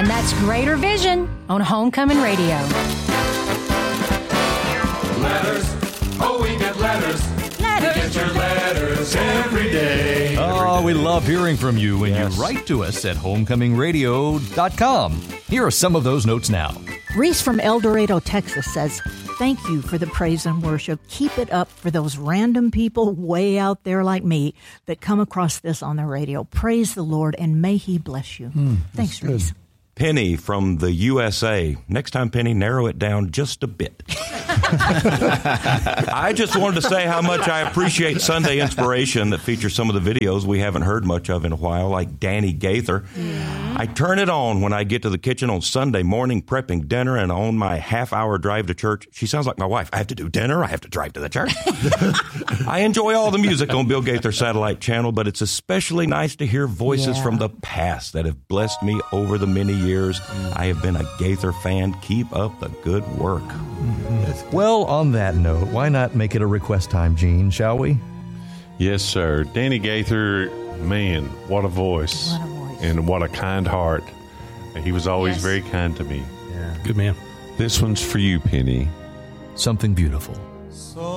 And that's Greater Vision on Homecoming Radio. Letters. Oh, we get letters. Letters. We get your letters every day. Oh, we love hearing from you when you write to us at homecomingradio.com. Here are some of those notes now. Reese from El Dorado, Texas says, thank you for the praise and worship. Keep it up for those random people way out there like me that come across this on the radio. Praise the Lord, and may He bless you. Thanks, Reese. Penny from the USA. Next time, Penny, narrow it down just a bit. I just wanted to say how much I appreciate Sunday Inspiration that features some of the videos we haven't heard much of in a while, like Danny Gaither. I turn it on when I get to the kitchen on Sunday morning prepping dinner, and on my half-hour drive to church, she sounds like my wife. I have to do dinner. I have to drive to the church. I enjoy all the music on Bill Gaither Satellite Channel, but it's especially nice to hear voices from the past that have blessed me over the many years. I have been a Gaither fan. Keep up the good work. Well, on that note, why not make it a request time, Gene, shall we? Yes, sir. Danny Gaither, man, what a voice. What a voice. And what a kind heart. He was always very kind to me. Yeah. Good man. This one's for you, Penny. Something beautiful.